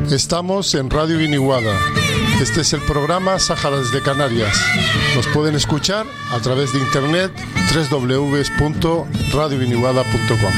Estamos en Radio Viniguada. Este es el programa Sáhara desde Canarias. Nos pueden escuchar a través de internet www.radioviniguada.com.